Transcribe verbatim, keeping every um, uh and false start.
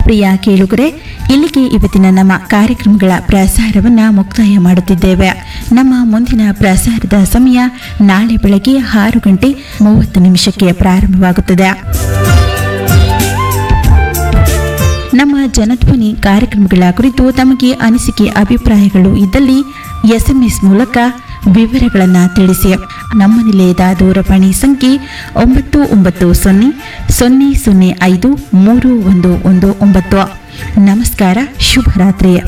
ಪ್ರಿಯ ಕೇಳುಗರೆ, ಇಲ್ಲಿಗೆ ಇವತ್ತಿನ ನಮ್ಮ ಕಾರ್ಯಕ್ರಮಗಳ ಪ್ರಸಾರವನ್ನು ಮುಕ್ತಾಯ ಮಾಡುತ್ತಿದ್ದೇವೆ. ನಮ್ಮ ಮುಂದಿನ ಪ್ರಸಾರದ ಸಮಯ ನಾಳೆ ಬೆಳಗ್ಗೆ ಆರು ಗಂಟೆ ಮೂವತ್ತು ನಿಮಿಷಕ್ಕೆ ಪ್ರಾರಂಭವಾಗುತ್ತದೆ. ನಮ್ಮ ಜನಧ್ವನಿ ಕಾರ್ಯಕ್ರಮಗಳ ಕುರಿತು ತಮಗೆ ಅನಿಸಿಕೆ ಅಭಿಪ್ರಾಯಗಳು ಇದ್ದಲ್ಲಿ ಎಸ್ಎಂಎಸ್ ಮೂಲಕ ವಿವರಗಳನ್ನು ತಿಳಿಸಿ. ನಮ್ಮ ನಿಲಯದ ದೂರವಾಣಿ ಸಂಖ್ಯೆ ಒಂಬತ್ತು ಒಂಬತ್ತು ಸೊನ್ನೆ ಸೊನ್ನೆ ಸೊನ್ನೆ ಐದು ಮೂರು ಒಂದು ಒಂದು ಒಂಬತ್ತು. ನಮಸ್ಕಾರ, ಶುಭರಾತ್ರಿ.